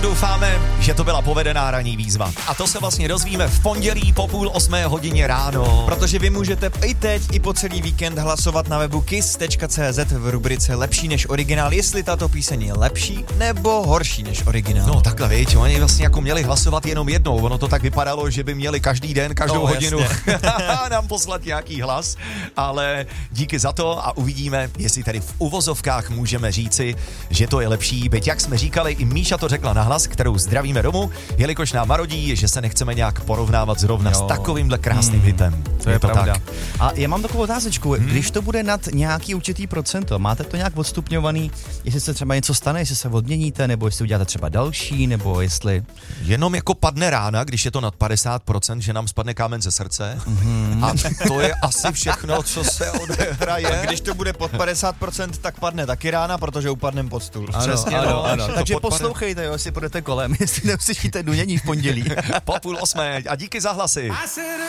doufáme, že to byla povedená ranní výzva. A to se vlastně dozvíme v pondělí po 7:30 ráno. Protože vy můžete i teď, i po celý víkend hlasovat na webu kiss.cz v rubrice Lepší než originál, jestli tato píseň je lepší nebo horší než originál. No takhle, víš, oni vlastně jako měli hlasovat jenom jednou. Ono to tak vypadalo, že by měli každý den, každou hodinu nám poslat nějaký hlas, ale díky za to a uvidíme, jestli tady v uvozovkách můžeme říci, že to je lepší. Byť jak jsme říkali, i Míša to řekla nahlas, kterou zdravíme domů, jelikož nám marodí, že se nechceme nějak porovnávat zrovna s takovýmhle krásným hitem. To je pravda. Tak. A já mám takovou otázečku, když to bude nad nějaký určitý procento, máte to nějak odstupňovaný, jestli se třeba něco stane, jestli se odměníte, nebo jestli uděláte třeba další, nebo jestli... Jenom jako padne rána, když je to nad 50%, že nám spadne kámen ze srdce. A to je asi všechno, co se odehraje. A když to bude pod 50%, tak padne taky rána, protože upadnem pod stůl. Přesně, ano. Takže poslouchejte, jo, jestli půjdete kolem, jestli neuslyšíte dunění v pondělí. Po 7:30 a díky za hlasy.